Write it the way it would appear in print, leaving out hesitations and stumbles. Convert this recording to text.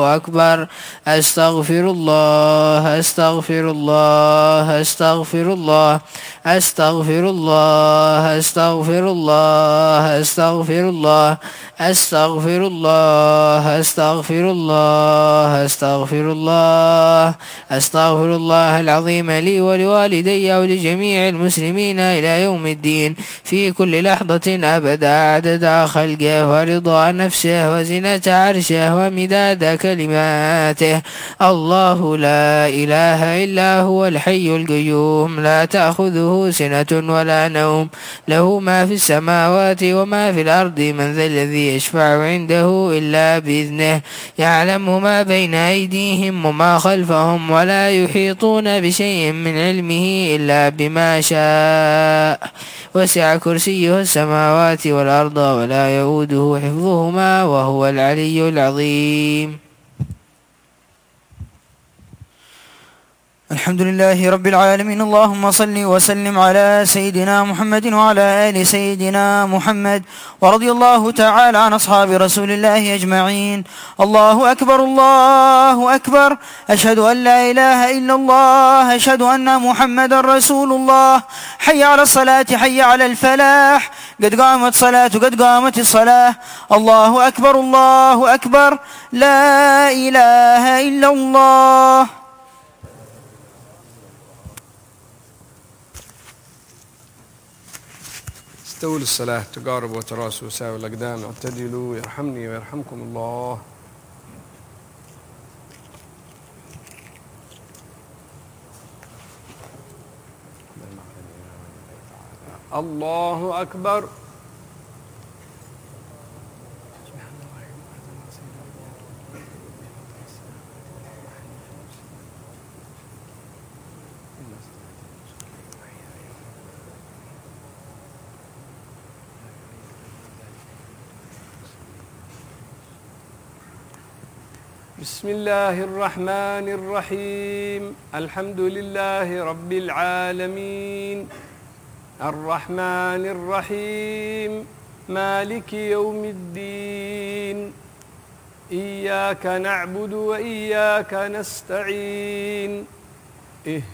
الله أكبر. أستغفر الله أستغفر الله أستغفر الله أستغفر الله أستغفر الله أستغفر الله أستغفر الله أستغفر الله أستغفر الله أستغفر الله العظيم لي ولوالدي ولجميع المسلمين إلى يوم الدين في كل لحظة أبدا عدد خلقه ورضا نفسه وزنة عرشه ومداد كلماته. الله لا إله إلا هو الحي القيوم لا تأخذه سنة ولا نوم له ما في السماوات وما في الأرض من ذا الذي يشفع عنده إلا بإذنه يعلم ما بين أيديهم وما خلفهم ولا يحيطون بشيء من علمه إلا بما شاء وسع كرسيه السماوات والأرض ولا يؤوده حفظهما وهو العلي العظيم. الحمد لله رب العالمين. اللهم صل وسلم على سيدنا محمد وعلى آل سيدنا محمد، ورضي الله تعالى عن أصحاب رسول الله أجمعين. الله أكبر الله أكبر، أشهد أن لا إله إلا الله، أشهد أن محمد رسول الله. حي على الصلاة حي على الفلاح، قد قامت صلاة قد قامت الصلاة. الله أكبر الله أكبر، لا إله إلا الله. استووا للصلاة، تقاربوا وتراسوا وساووا الأقدام، اعتدلوا يرحمني ويرحمكم الله. الله أكبر. بسم الله الرحمن الرحيم. الحمد لله رب العالمين، الرحمن الرحيم، مالك يوم الدين، إياك نعبد وإياك نستعين.